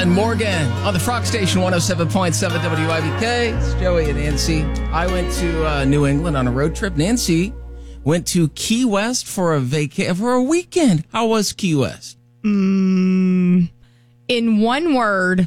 Glenn Morgan on the Frog Station 107.7 WIBK. It's Joey and Nancy. I went to New England on a road trip. Nancy went to Key West for a weekend. How was Key West? In one word,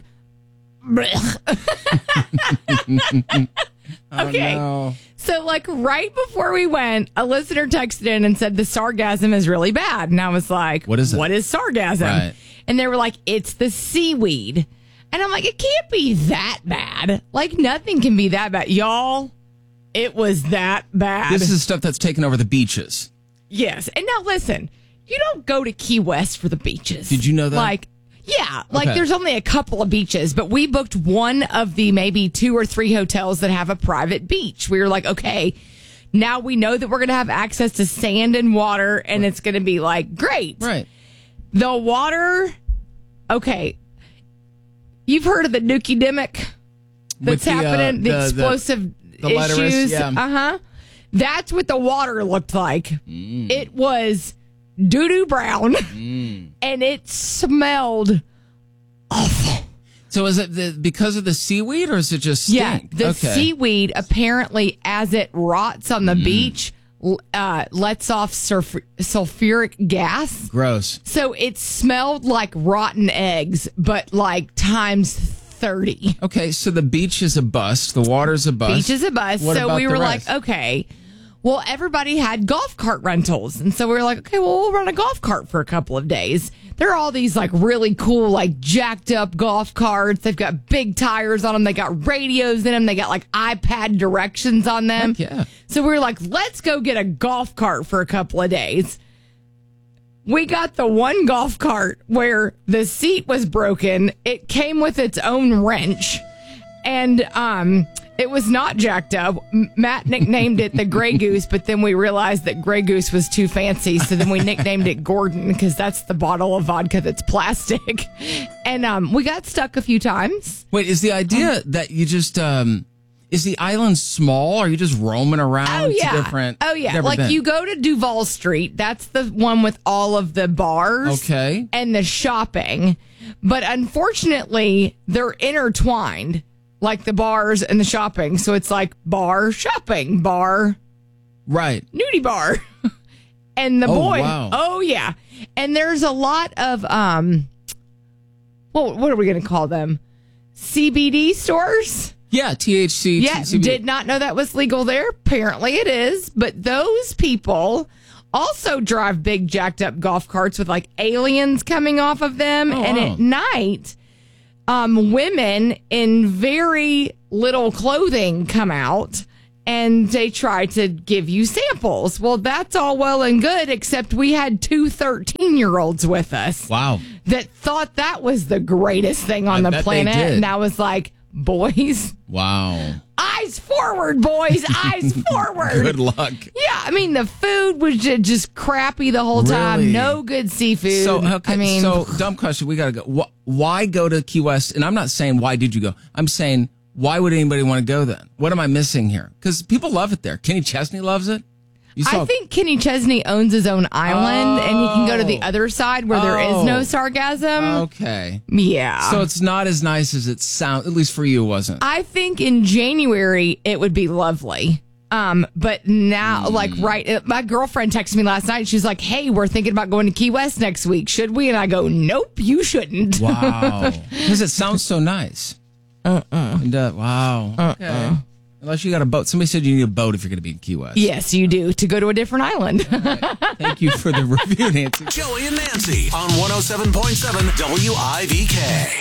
blech. Okay. No. So, right before we went, a listener texted in and said the sargasm is really bad. And I was like, What is it? What is sargasm? Right. And they were like, it's the seaweed. And I'm like, it can't be that bad. Nothing can be that bad. Y'all, it was that bad. This is stuff that's taken over the beaches. Yes. And now listen, you don't go to Key West for the beaches. Did you know that? Yeah, Okay. there's only a couple of beaches, but we booked one of the maybe 2 or 3 hotels that have a private beach. We were like, okay, now we know that we're going to have access to sand and water, and it's going to be great. Right. The water, okay. You've heard of the Nuki-demic that's happening, the explosive lettuce, issues. yeah. Uh-huh. That's what the water looked like. It was doo-doo brown, and it smelled awful. So is it because of the seaweed, or is it just stink? Yeah, the seaweed, apparently, as it rots on the beach, lets off sulfuric gas. Gross. So it smelled like rotten eggs, but times 30. Okay, so the beach is a bust. The water's a bust. Beach is a bust. What So about we the were rest? like, okay. Well, everybody had golf cart rentals. And so we were like, okay, well, we'll run a golf cart for a couple of days. There are all these really cool, jacked up golf carts. They've got big tires on them. They got radios in them. They got iPad directions on them. Heck yeah. So we were like, let's go get a golf cart for a couple of days. We got the one golf cart where the seat was broken. It came with its own wrench. And, it was not jacked up. Matt nicknamed it the Grey Goose, but then we realized that Grey Goose was too fancy, so then we nicknamed it Gordon because that's the bottle of vodka that's plastic. And we got stuck a few times. Wait, is the idea that you just is the island small? Or are you just roaming around? Oh, yeah. To different? Oh, yeah. Never been. You go to Duval Street. That's the one with all of the bars. Okay. And the shopping. But unfortunately, they're intertwined. The bars and the shopping. So it's bar, shopping, bar, Right. nudie bar. And the Oh, boy. wow. Oh, yeah. And there's a lot of, what are we going to call them? CBD stores? Yeah, THC. Yeah, TCB. did not know that was legal there. Apparently it is. But those people also drive big jacked up golf carts with aliens coming off of them. Oh, and wow. at night, women in very little clothing come out and they try to give you samples. Well, that's all well and good, except we had 2 13-year-olds with us. Wow. That thought that was the greatest thing on I the bet they planet. did. And I was like, boys, Wow. eyes forward, boys, eyes forward. Good luck. Yeah, the food was just crappy the whole time. Really? No good seafood. So, okay, so dumb question. We got to go. Why go to Key West? And I'm not saying why did you go. I'm saying why would anybody want to go then? What am I missing here? Because people love it there. Kenny Chesney loves it. I think Kenny Chesney owns his own island, and he can go to the other side where there is no sargasm. Okay. Yeah. So it's not as nice as it sounds, at least for you, it wasn't. I think in January it would be lovely. But now, my girlfriend texted me last night. She's like, "Hey, we're thinking about going to Key West next week. Should we?" And I go, "Nope, you shouldn't." Wow. Because it sounds so nice. And, wow. Okay. Unless you got a boat. Somebody said you need a boat if you're going to be in Key West. Yes, you do, to go to a different island. Thank you for the review, Nancy. Joey and Nancy on 107.7 WIBK.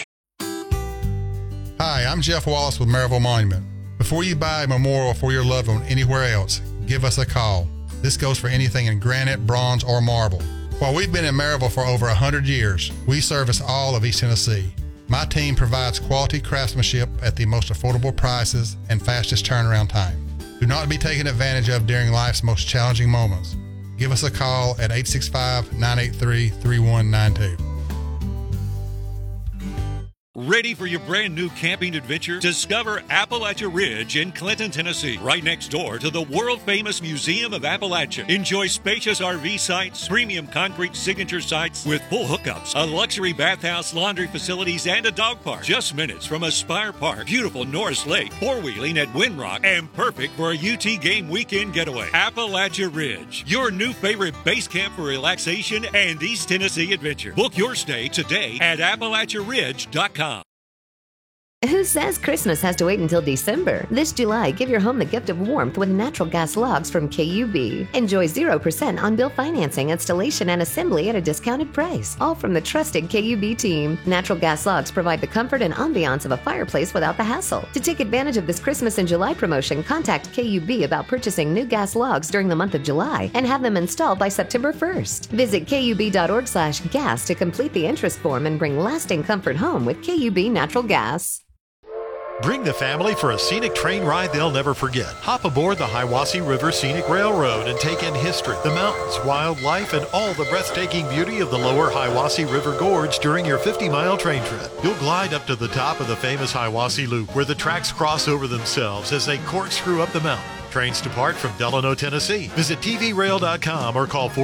Hi, I'm Jeff Wallace with Maryville Monument. Before you buy a memorial for your loved one anywhere else, give us a call. This goes for anything in granite, bronze, or marble. While we've been in Maryville for over 100 years, we service all of East Tennessee. My team provides quality craftsmanship at the most affordable prices and fastest turnaround time. Do not be taken advantage of during life's most challenging moments. Give us a call at 865-983-3192. Ready for your brand new camping adventure? Discover Appalachia Ridge in Clinton, Tennessee, right next door to the world-famous Museum of Appalachia. Enjoy spacious RV sites, premium concrete signature sites with full hookups, a luxury bathhouse, laundry facilities, and a dog park. Just minutes from Aspire Park, beautiful Norris Lake, four-wheeling at Windrock, and perfect for a UT game weekend getaway. Appalachia Ridge, your new favorite base camp for relaxation and East Tennessee adventure. Book your stay today at AppalachiaRidge.com. Who says Christmas has to wait until December? This July, give your home the gift of warmth with natural gas logs from KUB. Enjoy 0% on-bill financing, installation, and assembly at a discounted price. All from the trusted KUB team. Natural gas logs provide the comfort and ambiance of a fireplace without the hassle. To take advantage of this Christmas in July promotion, contact KUB about purchasing new gas logs during the month of July and have them installed by September 1st. Visit KUB.org/gas to complete the interest form and bring lasting comfort home with KUB Natural Gas. Bring the family for a scenic train ride they'll never forget. Hop aboard the Hiwassee River Scenic Railroad and take in history, the mountains, wildlife, and all the breathtaking beauty of the lower Hiwassee River Gorge during your 50-mile train trip. You'll glide up to the top of the famous Hiwassee Loop, where the tracks cross over themselves as they corkscrew up the mountain. Trains depart from Delano, Tennessee. Visit tvrail.com or call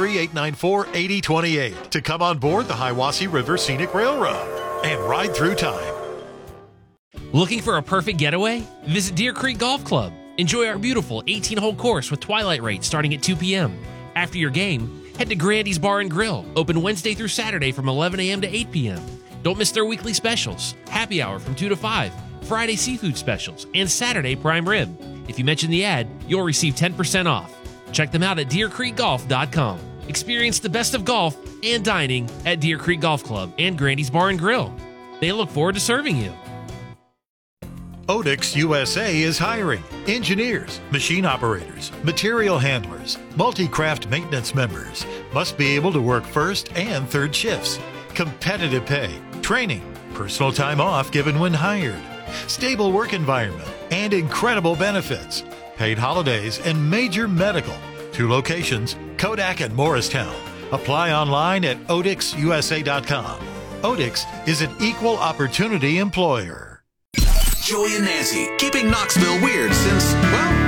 423-894-8028 to come on board the Hiwassee River Scenic Railroad and ride through time. Looking for a perfect getaway? Visit Deer Creek Golf Club. Enjoy our beautiful 18-hole course with twilight rates starting at 2 p.m. After your game, head to Grandy's Bar and Grill, open Wednesday through Saturday from 11 a.m. to 8 p.m. Don't miss their weekly specials, happy hour from 2 to 5, Friday seafood specials, and Saturday prime rib. If you mention the ad, you'll receive 10% off. Check them out at DeerCreekGolf.com. Experience the best of golf and dining at Deer Creek Golf Club and Grandy's Bar and Grill. They look forward to serving you. Odix USA is hiring engineers, machine operators, material handlers, multi-craft maintenance members. Must be able to work first and third shifts. Competitive pay, training, personal time off given when hired, stable work environment, and incredible benefits. Paid holidays and major medical. 2 locations, Kodak and Morristown. Apply online at odixusa.com. Odix is an equal opportunity employer. Joey and Nancy, keeping Knoxville weird since, well,